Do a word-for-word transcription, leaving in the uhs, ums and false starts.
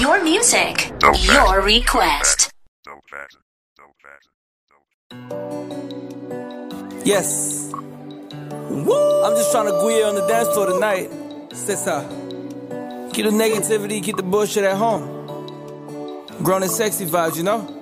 Your music, your request. Yes. Woo! I'm just trying to go on the dance floor tonight. C'est ça. Keep the negativity, keep the bullshit at home. Grown and sexy vibes, you know?